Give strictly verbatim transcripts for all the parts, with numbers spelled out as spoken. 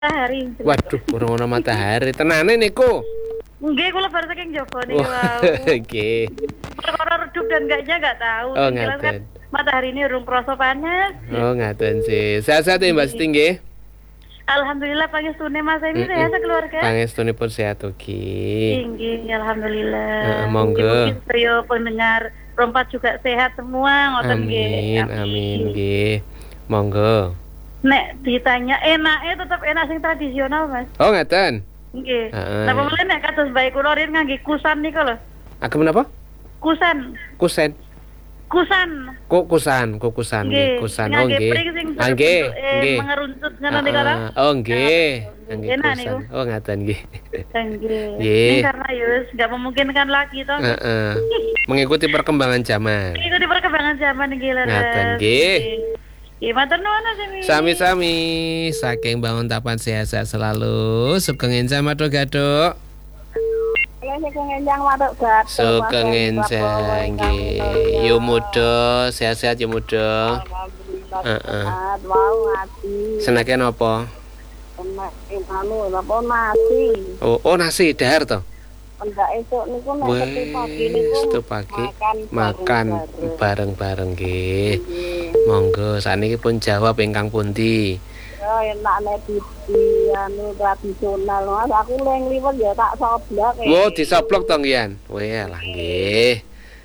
Matahari. Waduh, urung ana matahari. Tenane niku. Nggih, kula baru saking Jogja niki, Oh, wow. nggih. Perkara redup dan enggaknya enggak tahu. Oh, Yang jelas kan ngaten. matahari ini urung krasa panas. Oh, ngaten sih. Sehat-sehat ya Mbak Siti nggih? Alhamdulillah pangestune Mas Emi sehat keluarga. Pangestunipun sehat ugi. Nggih, alhamdulillah. Heeh, monggo. Mungkin sedaya pendengar Rompat juga sehat semua, ngoten nggih. Amin, amin nggih. Monggo. Nek ditanya enaknya tetap enak sing tradisional, Mas. Oh, ngeten. Nggih. Heeh. Napa meneh nek kados bae kula riyen ngangge kusan niku lho. Agem napa? Kusan. Kusen. Kusan. Kukusan, kukusan nggih, kusan. Oh, Ngangge nggih. pring sing Ah, nggih, bentuke nggih. mengeruntut ngono niku lho. Ah, oh, nggih. Nggih, Enak kusan. niku. Oh, ngaten nggih. Nggih. Nggih. Ini karena ya wis enggak memungkinkan lagi toh. Heeh. Mengikuti perkembangan zaman. Ikuti perkembangan zaman nggih lho. Ngaten nggih. Nggih, matur nuwun Semi. Sami-sami, saking bangun tapan sehat-sehat selalu. Sugeng enjang matur gaduk. Sugeng enjang matur gaduk. Sugeng enjang nggih. Yo muda, sehat-sehat yo muda. Heeh. Mau ngaji. Senake napa? Enak anu napa nasi. Oh, oh nasi dahar to. Enggak esuk niku nek Wes, sepi pagi niku itu pagi makan makan bareng-bareng nggih. Monggo saniki pun jawab ingkang pundi. Ya enak nek di anu tradisional Mas. Aku leng liwet ya tak soblak. Wo disoplok to ngian. Weh alah nggih.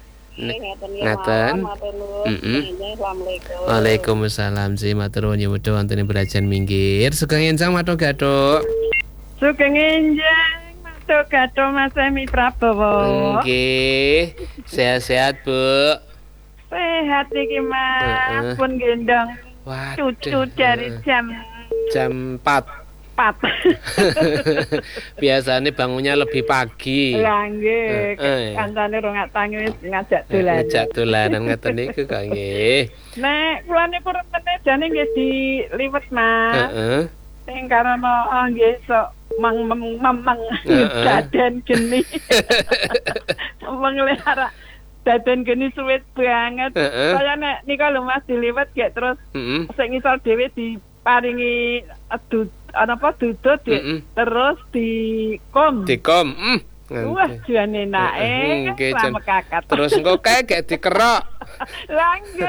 Ngaten. Heeh. Assalamualaikum. Waalaikumsalam sih matur nuwun muda wonten ing Brajan minggir. Sugeng enjang matur gaduk. Sugeng enjang matur gaduk Mas Emi Prabowo. Nggih. Sehat-sehat, Bu. Sehat iki Mas. Heeh. Pun gendong Waduh. cucu dari jam jam empat. empat. Biasanya bangunnya lebih pagi. Lah nggih, Heeh. kancane rong tangi wis ngajak dolan. Ngajak dolanan ngeten niku kok nggih. Nek kula niku rempene jane nggih diliwet Mas. Heeh. Sing karena oh nggih sok mang meng mamang Heeh. daden geni. Mengelihara daden geni suwit banget. Heeh. Saya nek nika lho Mas diliwet gek terus Heeh. sing ngisor dhewe diparingi adut apa dudut ya, Mm-mm. terus dikom. Dikom. Mm. Wah, jan enake. Heeh, nggih, jan. Sama kakak. Terus engko kae gek dikerok. Langge.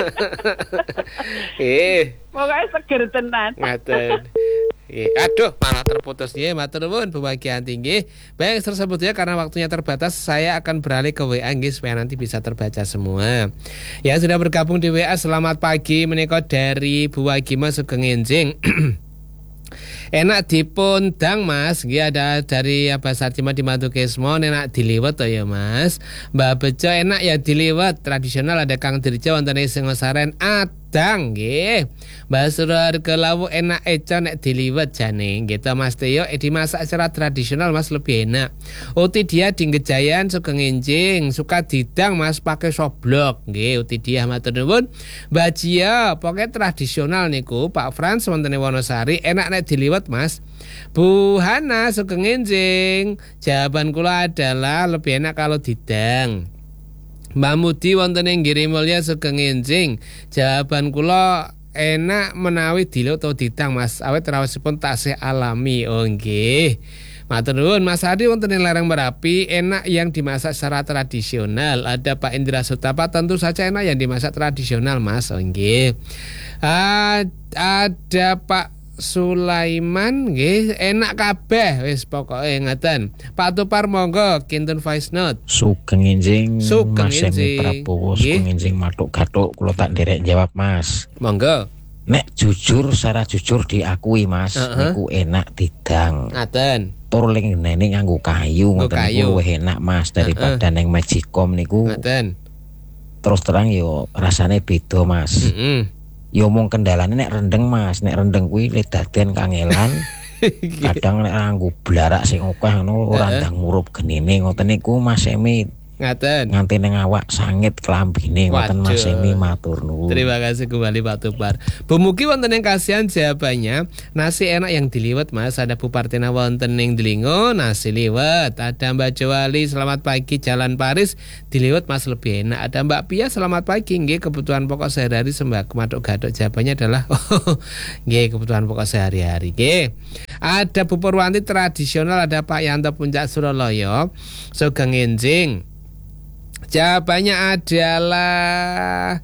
Eh, Pokoke seger tenan. ngaten. Eh, aduh, malah terputus nggih. Matur nuwun bahagia tinggi. Baik, tersebut ya karena waktunya terbatas, saya akan beralih ke W A nggih supaya nanti bisa terbaca semua. Ya, sudah bergabung di W A. Selamat pagi menika dari Bu Wagima Sugeng Enjing. Enak dipun dang Mas, nggih ada dari Abah Satima di Matukesmo enak diliwet to ya Mas. Mbak Bejo enak ya diliwet, tradisional ada Kang Dirjo wonten ing Singosaren adang nggih. Mbak Surah Lawu enak eco nek diliwet jane. Gitu Mas Teo eh, dimasak secara tradisional Mas lebih enak. Uti dia di Gejayan Sugeng Enjing, suka didang Mas pakai soblok nggih. Uti dia matur nuwun. Mbak Jia pokoknya tradisional niku Pak Frans wonten ing Wonosari enak nek diliwet Mas. Bu Hana Sugeng Enjing, jawaban kula adalah lebih enak kalau didang. Mbak Mudi wonten ing Girimulya Sugeng Enjing, jawaban kula enak menawi diluk atau didang Mas. Awet rawasipun tasih alami. Oh nggih. Matur nuwun Mas Hadi wonten ing Lereng Merapi enak yang dimasak secara tradisional. Ada Pak Indra Sutapa tentu saja enak yang dimasak tradisional Mas. Oh nggih. Ad, ada Pak Sulaiman nggih enak kabeh wis pokoke ngaten. Pak Tupar monggo kinten voice note. Sugeng Enjing Sugeng Mas Emi Enjing. Prabowo Nggih. Sugeng Enjing matuk gatuk kula tak nderek jawab Mas. Monggo. Nek jujur secara jujur diakui Mas, Heeh. niku enak didang. Ngaten. Tur ling nene nganggo kayu Nggo ngoten kayu. niku luwih enak Mas daripada neng Magicom niku. Ngaten. Terus terang yo rasane beda Mas. Heeh. Yo mung kendalane nek rendeng Mas, nek rendeng kuwi le daden kangelan. Kadang nek nganggo blarak sing akeh ngono ora Heeh. ndang murup genine ngoten niku Mas Emi Ngaten. nganti ning awak sangit klambine ngoten Mas Waduh. Emi matur nuwun. Terima kasih kembali Pak Tupar. Bu Mugi wonten yang kasihan jawabannya nasi enak yang diliwet Mas. Ada Bu Partina wonten yang delingo nasi liwet. Ada Mbak Jowali selamat pagi Jalan Paris diliwet Mas lebih enak. Ada Mbak Pia selamat pagi nggih kebutuhan pokok sehari-hari sembako maduk gadok jawabannya adalah nggih kebutuhan pokok sehari-hari nggih. Ada Bu Purwanti tradisional, ada Pak Yanto Puncak Suralaya sugeng enjing. Jawabannya adalah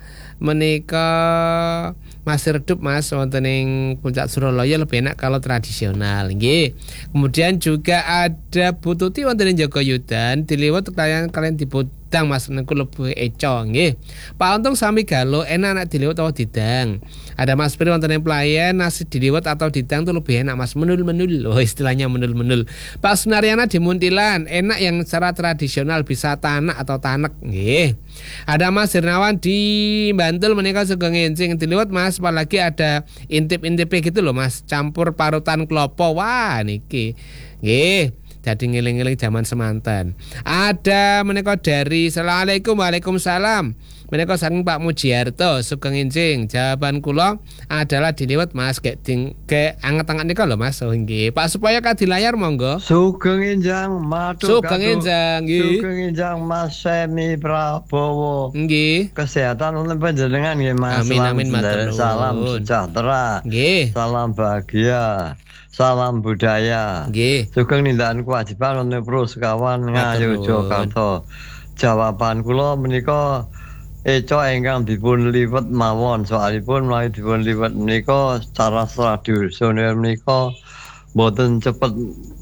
menika masih redup Mas wonten ing Puncak Suralaya lebih enak kalau tradisional nggih. Kemudian juga ada Bu Tuti wonten ing Jogayudan diliwet kalian kalian dibudang Mas niku lebih eco nggih. Pak Untung sami galo enak nek diliwet atau didang. Ada Mas Pri wonten ing Pelayan nasi diliwet atau didang tuh lebih enak Mas menul-menul. Oh istilahnya menul-menul. Pak Sunaryana di Muntilan enak yang secara tradisional bisa tanak atau tanek nggih. Ada Mas Hirnawan di Bantul menika sugeng encing diliwet Mas, apalagi ada intip-intipnya gitu loh Mas, campur parutan klopo. Wah niki nggih jadi ngiling-ngiling zaman semanten. Ada menika dari Assalamualaikum Waalaikumsalam. Menika saking Pak Mujiarto sugeng encing. Jawaban kula adalah diliwet Mas gek ding ke anget-anget nika lho Mas. Oh nggih. Pak supaya di layar monggo. Sugeng enjang matur Sugeng enjang nggih. Sugeng enjang Mas Semi Prabowo. Nggih. Kesehatan untuk panjenengan nggih Mas. Amin amin matur nuwun. Salam sejahtera. Nggih. Salam bahagia. Salam budaya. Nggih. Sugeng nindakaken kewajiban untuk pro sekawan Ngayu Jakarta. Jawaban kula menika eco ingkang dipun liwet mawon soalipun menawi dipun liwet menika secara tradisional menika boten cepet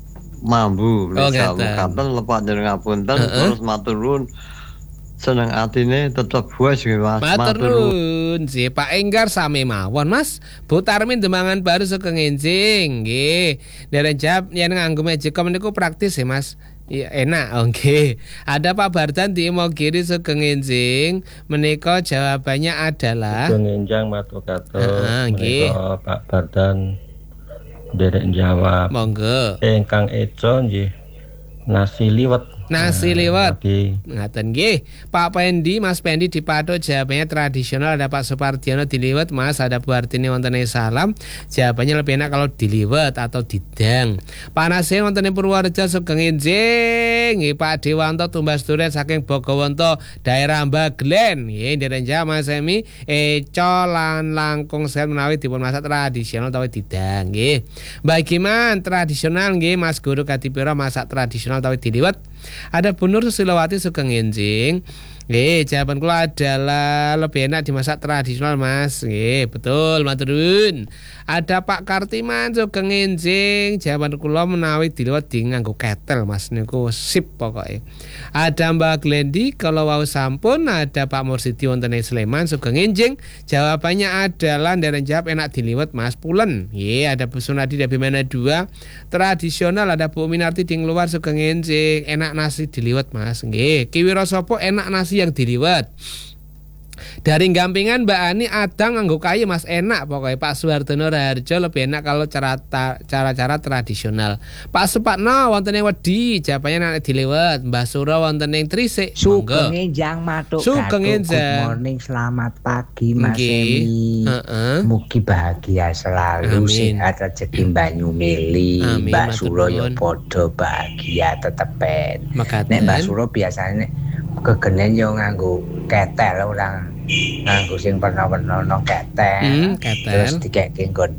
mambu. Oh, ngaten lepat jeneng ngapunten uh -uh. terus matur nuwun seneng atine tetep buas nggih Mas. Matur nuwun si Pak Enggar sami mawon Mas. Bu Tarmin Demangan Baru sugeng enjing nggih. Dereng jawab yen nganggo Magicom niku praktis ya Mas. Iya enak oke. Okay. Ada Pak Bardan di Imogiri sugeng enjing. Menika jawabannya adalah sugeng enjang matur katur. Heeh nggih. Pak Bardan derek jawab. Monggo. Ingkang eco nggih nasi liwet. Nasi liwet. Okay. Ngaten nggih. Pak Pendi, Mas Pendi di Pado jawabannya tradisional. Ada Pak Supardiono diliwet Mas. Ada Bu Artini wonten salam. Jawabannya lebih enak kalau diliwet atau didang. Pak Nasir wonten Purworejo sugeng enjing. Pak Dewanto Tumbas Duren saking Bogowonto daerah Baglen. Nggih dereng jawab Mas Emi eco lan langkung sehat menawi dipun masak tradisional atau didang nggih. Mbak Giman tradisional nggih Mas Guru Kadipiro masak tradisional atau diliwet. Ada Bu Nur Susilowati sugeng enjing. Nggih, jawaban kula adalah lebih enak dimasak tradisional Mas. Nggih, betul matur nuwun. Ada Pak Kartiman sugeng enjing. Jawaban kula menawi diliwet di nganggo ketel Mas niku sip pokoke. Ada Mbak Glendi kalau wau sampun. Ada Pak Mursidi wonten ing Sleman sugeng enjing. Jawabannya adalah ndereng jawab enak diliwet Mas pulen. Nggih, ada Bu Sunadi dari Bimana dua tradisional. Ada Bu Minarti di luar sugeng enjing. Enak nasi diliwet Mas. Nggih, Ki Wirosopo enak nasi yang diliwet. Dari Gampingan Mbak Ani adang nganggo kayu Mas enak pokoknya. Pak Suhartono Raharjo lebih enak kalau cara cara-cara tradisional. Pak Supatno wonten ing Wedi jawabannya enak diliwet. Mbah Suro wonten ing Trisik. Sugeng enjang matuk Sugeng enjang. Good morning selamat pagi Mas Nggih. Emi. Heeh. Mugi bahagia selalu Amin. sehat rezeki Banyu Mili. Amin, Mbak matur Suro yo nuwun. padha bahagia tetepen. Makaten. Nek Mbak Suro biasanya kegenen yo nganggo ketel ora nganggo sing pernah-pernah no ketel. Hmm, ketel. Terus dikeke nggon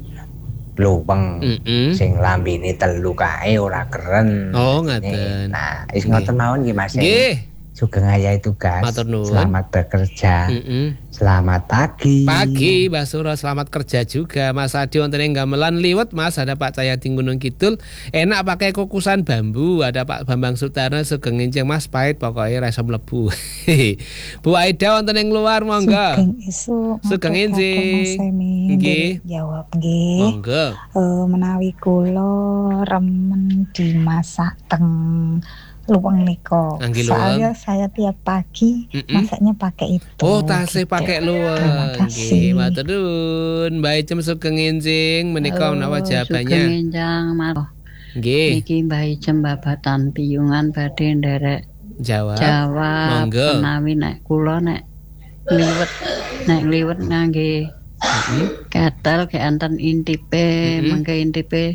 luweng Mm-mm. sing lambene telu kae ora keren. Oh, ngaten. Nah, wis ngoten mawon nggih Mas. Nggih. Sugeng ayahe tugas. Matur nuwun. Selamat bekerja. Mm-mm. Selamat pagi. Pagi Mbak Suro selamat kerja juga. Mas Adi wonten ing Gamelan liwet Mas. Ada Pak Cahyadi Gunung Kidul enak pakai kukusan bambu. Ada Pak Bambang Sutarno sugeng enjing Mas pahit pokoknya ra iso mlebu. Bu Aida wonten ing luar monggo. Sugeng esuk. Sugeng enjing. Nggih. Jawab nggih. Monggo. Eh, menawi kula remen dimasak teng luweng niko. Anggi luweng. Soalnya saya tiap pagi Mm-mm. masaknya pakai itu. Oh, tasih gitu. pakai Terima luweng. kasih. Nggih, matur nuwun. Mbak Icem sugeng enjing menika menawa jawabannya. Sugeng enjang matur. Nggih. Niki Mbah Ijem babatan piyungan badhe nderek Jawab. Jawab. Monggo. Menawi nek kula nek liwet nek liwet ngangge Mm-hmm. ketel ke enten intipe, Mm-hmm. mangke intipe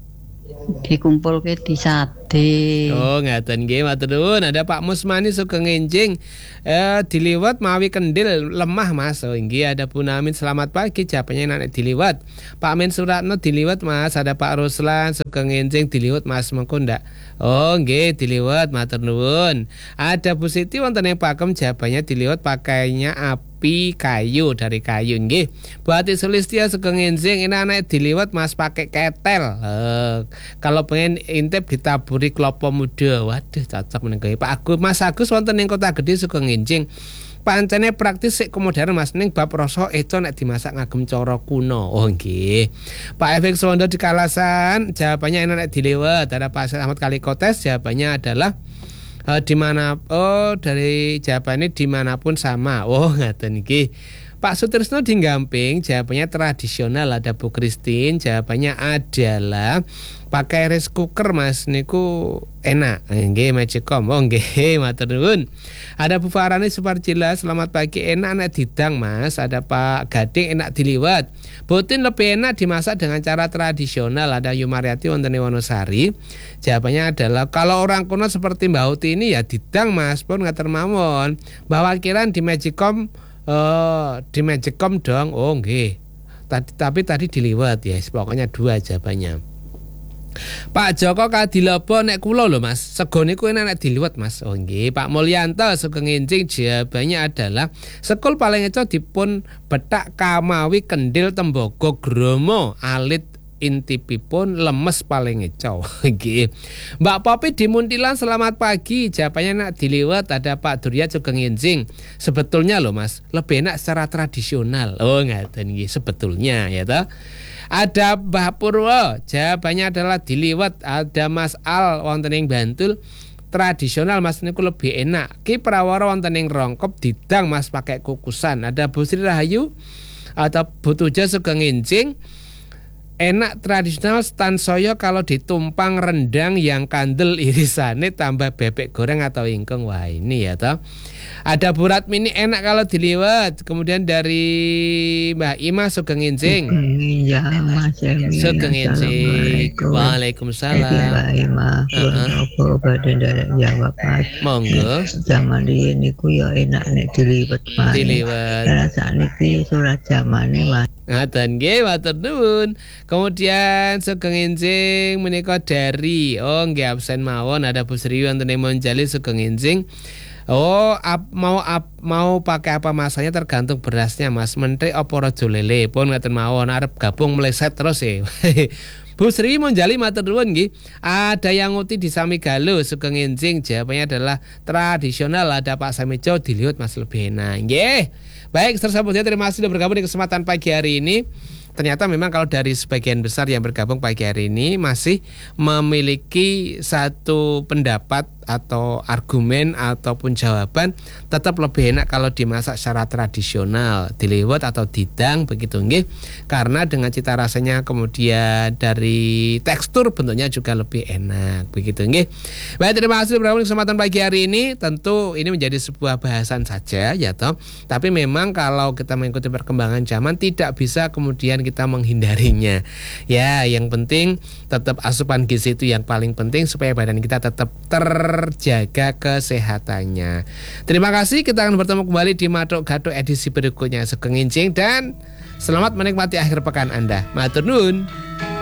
dikumpulke di sade. Oh, ngaten nggih, matur nuwun. Ada Pak Musmani Sugeng Enjing. Eh diliwat mawi kendil lemah Mas. Oh, nggih, ada Bu Namin selamat pagi, jawabannya nek diliwat. Pak Min Suratno diliwat Mas. Ada Pak Ruslan Sugeng Enjing diliwat Mas mengko ndak. Oh, nggih, diliwat, matur nuwun. Ada Bu Siti wonten ing Pakem, jawabannya diliwat pakainya api kayu, dari kayu nggih. Bu Ati Sulistia Sugeng Enjing, ini anak diliwat Mas pakai ketel. Eh, kalau pengen intip ditaburi klopo muda. Waduh, cocok menenggahi Pak Agus. Mas Agus wonten ing Kota Gedhe Sugeng Enjing. Pancene praktis sik kemodern Mas ning bab rasa eco nek dimasak ngagem cara kuno. Oh nggih. Pak Efek Sondo di Kalasan, jawabannya enak nek dilewat. Ada Pak Ahmad Kalikotes, jawabannya adalah uh, di mana oh dari jawabannya dimanapun sama. Oh ngaten iki. Pak Sutrisno di Gamping, jawabannya tradisional. Ada Bu Christine, jawabannya adalah pakai rice cooker Mas niku enak. Nggih Magicom. Oh nggih, matur nuwun. Ada Bu Farani Suparjila, selamat pagi, enak nek didang Mas. Ada Pak Gading, enak diliwat. Botin lebih enak dimasak dengan cara tradisional. Ada Yumariati wonten Wonosari, jawabannya adalah kalau orang kuno seperti Mbak Uti ini ya didang Mas, pun ngaten mawon. Mbak Wakilan di Magicom, oh di Magicom dong. Oh nggih. Tadi, tapi tadi diliwat ya, pokoknya dua jawabannya. Pak Joko Kadilobo nek kula lho Mas, sego niku enak nek diliwat Mas. Oh nggih, Pak Mulyanto Sugeng Enjing, jawabannya adalah sekul paling eco dipun betak kamawi kendil tembaga grama alit intipipun lemes paling eco. Nggih. Mbak Popi di Muntilan selamat pagi, jawabannya nak diliwat. Ada Pak Duryat Sugeng Enjing. Sebetulnya loh Mas, lebih enak secara tradisional. Oh ngaten nggih, sebetulnya ya toh. Ada Mbah Purwo, jawabannya adalah diliwat. Ada Mas Al wonten ing Bantul, tradisional Mas niku lebih enak. Ki Prawara wonten ing Rongkop didang Mas pakai kukusan. Ada Bu Sri Rahayu atau Bu Tuja Sugeng Enjing, enak tradisional stansoyo kalau ditumpang rendang yang kandel irisane tambah bebek goreng atau ingkung. Wah ini ya toh. Ada Bu Ratmini, enak kalau diliwat. Kemudian dari Mbak Ima Sugeng Enjing. Ya Mas Sugeng Enjing. Waalaikumsalam. Mbak Ima, apa badan dari jawab Mas. Monggo. Zaman ini ku ya enak nek diliwat Mas. Diliwat. Karena saat ini surat zamane Mas. Ngaten nggih, matur nuwun. Kemudian Sugeng Enjing menika dari oh nggih absen mawon. Ada Bu Sri wonten ing Monjali Sugeng Enjing. Oh, ap, mau ap, mau pakai apa masanya tergantung berasnya Mas. Menteri opo rojo lele pun ngaten mawon, arep gabung meleset terus ya. Bu Sri Monjali matur nuwun nggih. Ada yang nguti di Samigalo Sugeng Enjing, jawabannya adalah tradisional. Ada Pak Samijo dilihat Mas lebih enak. Nggih. Baik, tersambut ya, terima kasih sudah bergabung di kesempatan pagi hari ini. Ternyata memang kalau dari sebagian besar yang bergabung pagi hari ini masih memiliki satu pendapat atau argumen ataupun jawaban tetap lebih enak kalau dimasak secara tradisional, diliwat atau didang begitu nggih. Karena dengan cita rasanya kemudian dari tekstur bentuknya juga lebih enak begitu nggih. Baik, terima kasih bergabung di kesempatan pagi hari ini. Tentu ini menjadi sebuah bahasan saja ya toh. Tapi memang kalau kita mengikuti perkembangan zaman tidak bisa kemudian kita menghindarinya. Ya, yang penting tetap asupan gizi itu yang paling penting supaya badan kita tetap terjaga kesehatannya. Terima kasih, kita akan bertemu kembali di Matuk Gatuk edisi berikutnya. Sugeng Enjing dan selamat menikmati akhir pekan Anda. Matur nuwun.